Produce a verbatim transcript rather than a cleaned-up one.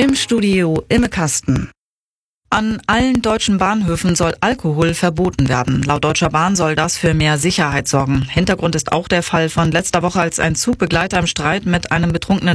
Im Studio Imme Kasten. An allen deutschen Bahnhöfen soll Alkohol verboten werden. Laut Deutscher Bahn soll das für mehr Sicherheit sorgen. Hintergrund ist auch der Fall von letzter Woche, als ein Zugbegleiter im Streit mit einem betrunkenen